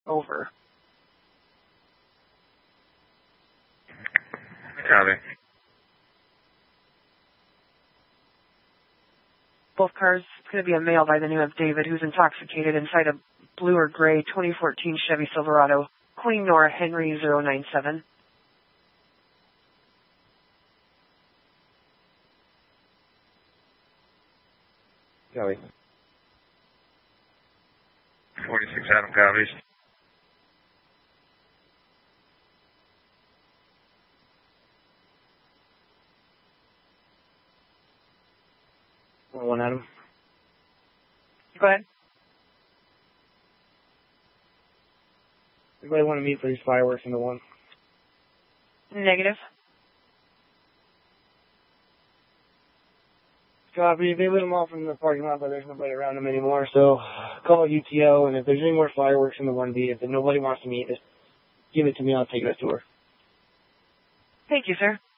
Over. Copy. Both cars, it's going to be a male by the name of David who's intoxicated inside a blue or gray 2014 Chevy Silverado, Queen Nora Henry 097. Copy. 46 Adam copies. One Adam. Go ahead. Everybody want to meet for these fireworks in the one? Negative. Copy. They lit them off in the parking lot, but there's nobody around them anymore, so call UTO, and if there's any more fireworks in the 1B, if nobody wants to meet, just give it to me, I'll take it to her. Thank you, sir.